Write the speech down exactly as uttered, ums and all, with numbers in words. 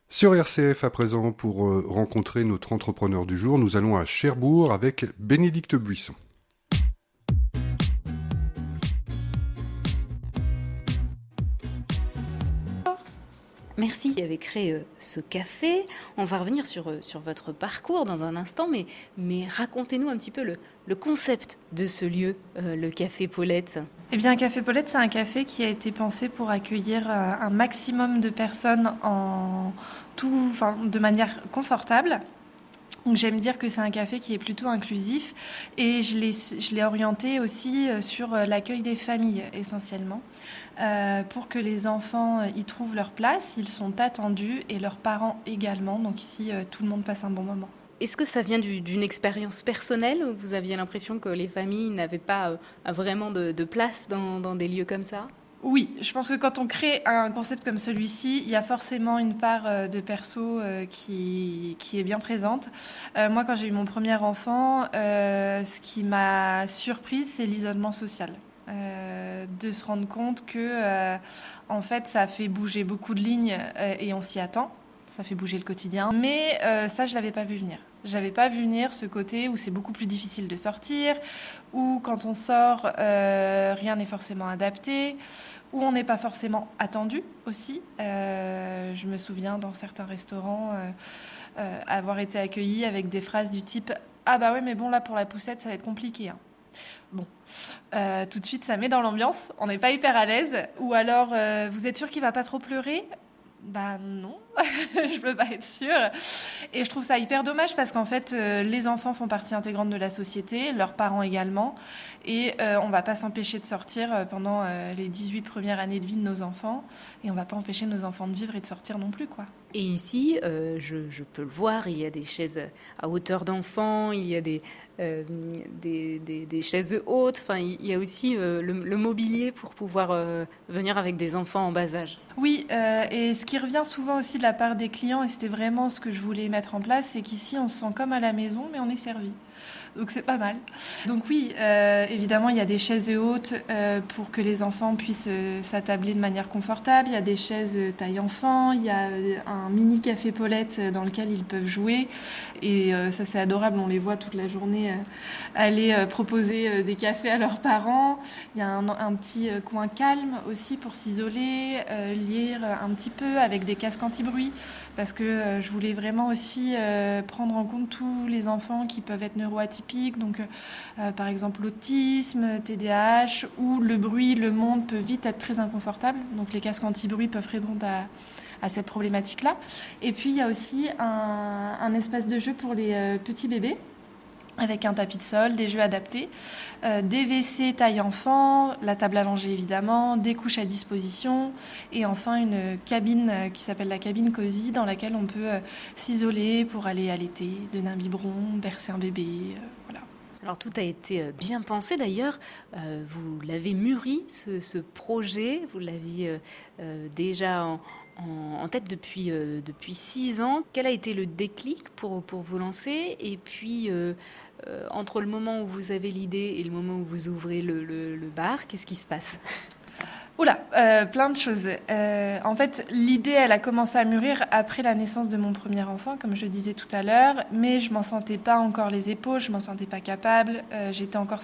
Sur R C F à présent, pour euh, rencontrer notre entrepreneur du jour, nous allons à Cherbourg avec Bénédicte Buisson. Merci d'avoir créé euh, ce café. On va revenir sur, euh, sur votre parcours dans un instant, mais, mais racontez-nous un petit peu le, le concept de ce lieu, euh, le Café Paulette. Eh bien, Café Paulette, c'est un café qui a été pensé pour accueillir euh, un maximum de personnes en tout, enfin, de manière confortable. Donc, j'aime dire que c'est un café qui est plutôt inclusif et je l'ai, je l'ai orienté aussi sur l'accueil des familles essentiellement euh, pour que les enfants y trouvent leur place, ils sont attendus et leurs parents également. Donc ici, tout le monde passe un bon moment. Est-ce que ça vient du, d'une expérience personnelle où vous aviez l'impression que les familles n'avaient pas euh, vraiment de, de place dans, dans des lieux comme ça ? Oui, je pense que quand on crée un concept comme celui-ci, il y a forcément une part de perso qui, qui est bien présente. Euh, moi, quand j'ai eu mon premier enfant, euh, ce qui m'a surprise, c'est l'isolement social. Euh, de se rendre compte que, euh, en fait, ça fait bouger beaucoup de lignes euh, et on s'y attend. Ça fait bouger le quotidien. Mais euh, ça, je l'avais pas vu venir. J'avais pas vu venir ce côté où c'est beaucoup plus difficile de sortir, où quand on sort, euh, rien n'est forcément adapté, où on n'est pas forcément attendu aussi. Euh, je me souviens dans certains restaurants euh, euh, avoir été accueillie avec des phrases du type « Ah bah ouais, mais bon, là, pour la poussette, ça va être compliqué. Hein. » Bon, euh, tout de suite, ça met dans l'ambiance. On n'est pas hyper à l'aise. Ou alors, euh, vous êtes sûr qu'il va pas trop pleurer ? Bah non, je peux pas être sûre. Et je trouve ça hyper dommage parce qu'en fait, euh, les enfants font partie intégrante de la société, leurs parents également. Et euh, on va pas s'empêcher de sortir pendant euh, les dix-huit premières années de vie de nos enfants. Et on va pas empêcher nos enfants de vivre et de sortir non plus, quoi. Et ici, euh, je, je peux le voir, il y a des chaises à hauteur d'enfant, il y a des, euh, des, des, des chaises hautes, enfin, il y a aussi euh, le, le mobilier pour pouvoir euh, venir avec des enfants en bas âge. Oui, euh, et ce qui revient souvent aussi de la part des clients, et c'était vraiment ce que je voulais mettre en place, c'est qu'ici on se sent comme à la maison, mais on est servi. Donc c'est pas mal. Donc oui, euh, évidemment, il y a des chaises hautes euh, pour que les enfants puissent euh, s'attabler de manière confortable. Il y a des chaises taille enfant. Il y a euh, un mini café Paulette dans lequel ils peuvent jouer. Et euh, ça, c'est adorable. On les voit toute la journée euh, aller euh, proposer euh, des cafés à leurs parents. Il y a un, un petit euh, coin calme aussi pour s'isoler, euh, lire un petit peu avec des casques anti-bruit. Parce que euh, je voulais vraiment aussi euh, prendre en compte tous les enfants qui peuvent être neuroatypiques, donc euh, par exemple l'autisme, T D A H, où le bruit, le monde peut vite être très inconfortable. Donc les casques anti-bruit peuvent répondre à, à cette problématique-là. Et puis il y a aussi un, un espace de jeu pour les euh, petits bébés, avec un tapis de sol, des jeux adaptés, euh, des W C taille enfant, la table allongée évidemment, des couches à disposition et enfin une cabine qui s'appelle la cabine cosy dans laquelle on peut euh, s'isoler pour aller allaiter, donner un biberon, bercer un bébé, euh, voilà. Alors tout a été bien pensé d'ailleurs, euh, vous l'avez mûri ce, ce projet, vous l'aviez euh, euh, déjà en, en, en tête depuis, euh, depuis six ans. Quel a été le déclic pour, pour vous lancer ? Et puis euh, euh, entre le moment où vous avez l'idée et le moment où vous ouvrez le, le, le bar, qu'est-ce qui se passe ? Oula, euh, plein de choses. Euh, en fait, l'idée, elle a commencé à mûrir après la naissance de mon premier enfant, comme je disais tout à l'heure, mais je m'en sentais pas encore les épaules, je m'en sentais pas capable. Euh, j'étais encore